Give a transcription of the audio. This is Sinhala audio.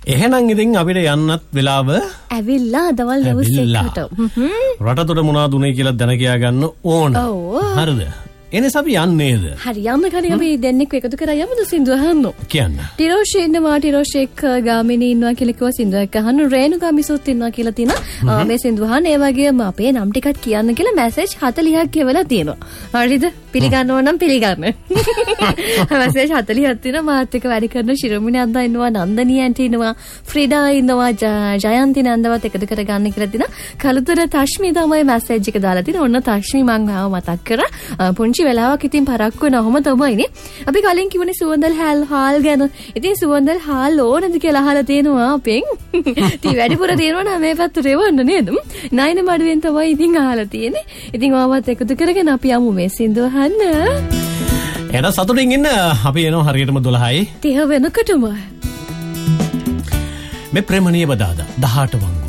එහෙනම් ඉතින් අපිට යන්නත් වෙලාව ඇවිල්ලා දවල් දවස් 1කට. රටතොට මොනවද උනේ කියලා දැන කියා ගන්න ඕන. හරිද? එනස අපි යන්නේද? හරි යන්න කලින් අපි දෙන්නෙක් එකතු කරා යමුද සින්දුව අහන්න. කියන්න. ටිරෝෂ් ඉන්නවා ටිරෝෂ් එක්ක ගාමිණී ඉන්නවා කියලා කිව්වා සින්දුවක් අහන්න. රේණුකා මිසුත් ඉන්නවා කියලා තිනා මේ සින්දුව අහන්න. ඒ වගේම අපේ නම් ටිකක් කියන්න කියලා මැසේජ් 40ක් කියවලා තියෙනවා. හරිද? පිළිගන්න ඕන නම් පිළිගන්න. මැසේජ් 40ක් තියෙනවා. මාත් එක්ක වැඩ කරන ශිරෝමිනී අන්දා ඉන්නවා, නන්දනී ඇන්ටි ඉන්නවා, ෆ්‍රිඩා ඉන්නවා, ජයන්ති නන්දවත් එකතු කරගන්න කියලා තිනා. කලුතර තශ්මි තමයි මැසේජ් එක දාලා තිනා. ඔන්න තශ්මි මං ආව මතක් කරා. පුංචි වෙලාවක් ඉතින් පරක්ක වෙනවම තමයිනේ. අපි කලින් කිව්වනේ සුවඳල් හාල් ගැන. ඉතින් සුවඳල් හාල් ඕනද කියලා අහලා තියෙනවා අපෙන්. ඉතින් වැඩිපුර තියෙනවා නම් මේ පැත්තට එවන්න නේද? නයින මඩුවෙන් තමයි ඉතින් අහලා තියෙන්නේ. ඉතින් ආවත් එකතු කරගෙන අපි යමු මේ සින්දුව අහන්න. එන සතුටින් ඉන්න අපි එනවා හරියටම 12යි 30 වෙනකටම. මේ ප්‍රේමණීය බදාදා 18 වංග